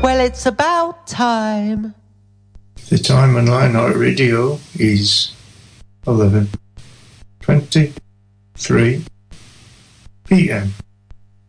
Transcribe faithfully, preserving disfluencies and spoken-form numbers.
Well, it's about time. The time on Lion Heart Radio is eleven twenty-three p m